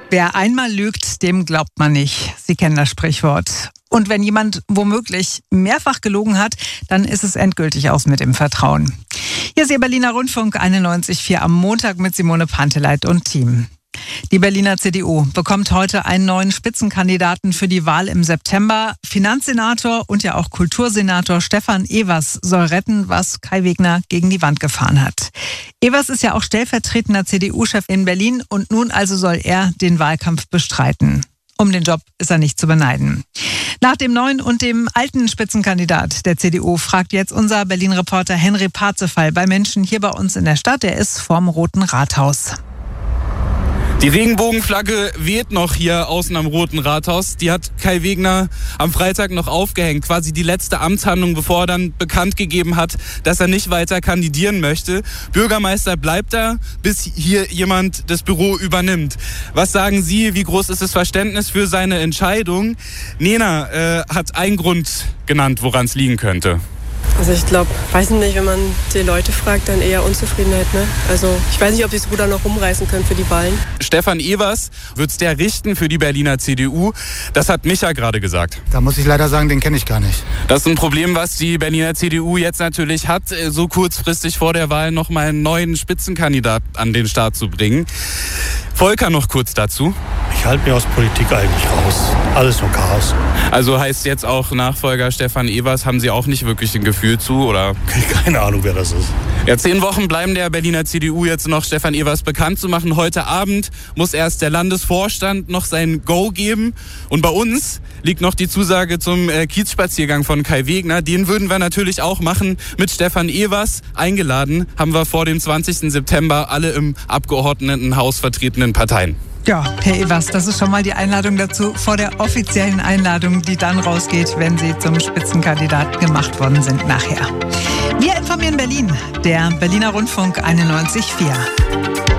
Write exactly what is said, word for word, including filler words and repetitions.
Wer einmal lügt, dem glaubt man nicht. Sie kennen das Sprichwort. Und wenn jemand womöglich mehrfach gelogen hat, dann ist es endgültig aus mit dem Vertrauen. Hier ist Ihr Berliner Rundfunk einundneunzig Komma vier am Montag mit Simone Panteleit und Team. Die Berliner C D U bekommt heute einen neuen Spitzenkandidaten für die Wahl im September. Finanzsenator und ja auch Kultursenator Stefan Evers soll retten, was Kai Wegner gegen die Wand gefahren hat. Evers ist ja auch stellvertretender C D U-Chef in Berlin und nun also soll er den Wahlkampf bestreiten. Um den Job ist er nicht zu beneiden. Nach dem neuen und dem alten Spitzenkandidat der C D U fragt jetzt unser Berlin-Reporter Henry Parzefall bei Menschen hier bei uns in der Stadt. Er ist vorm Roten Rathaus. Die Regenbogenflagge weht noch hier außen am Roten Rathaus. Die hat Kai Wegner am Freitag noch aufgehängt. Quasi die letzte Amtshandlung, bevor er dann bekannt gegeben hat, dass er nicht weiter kandidieren möchte. Bürgermeister bleibt da, bis hier jemand das Büro übernimmt. Was sagen Sie? Wie groß ist das Verständnis für seine Entscheidung? Nena äh, hat einen Grund genannt, woran es liegen könnte. Also ich glaube, weiß nicht, wenn man die Leute fragt, dann eher Unzufriedenheit, ne? Also ich weiß nicht, ob sie das Ruder noch rumreißen können für die Wahlen. Stefan Evers wird's der richten für die Berliner C D U. Das hat Micha gerade gesagt. Da muss ich leider sagen, den kenne ich gar nicht. Das ist ein Problem, was die Berliner C D U jetzt natürlich hat, so kurzfristig vor der Wahl noch mal einen neuen Spitzenkandidat an den Start zu bringen. Volker noch kurz dazu. Ich halte mich aus Politik eigentlich raus. Alles nur Chaos. Also heißt jetzt auch Nachfolger Stefan Evers, haben Sie auch nicht wirklich ein Gefühl zu, oder? Keine Ahnung, wer das ist. Ja, zehn Wochen bleiben der Berliner C D U jetzt noch, Stefan Evers bekannt zu machen. Heute Abend muss erst der Landesvorstand noch sein Go geben. Und bei uns liegt noch die Zusage zum äh, Kiezspaziergang von Kai Wegner. Den würden wir natürlich auch machen mit Stefan Evers. Eingeladen haben wir vor dem zwanzigsten September alle im Abgeordnetenhaus vertretenen Parteien. Ja, Herr Evers, das ist schon mal die Einladung dazu vor der offiziellen Einladung, die dann rausgeht, wenn Sie zum Spitzenkandidaten gemacht worden sind nachher. Wir informieren Berlin, der Berliner Rundfunk einundneunzig Komma vier.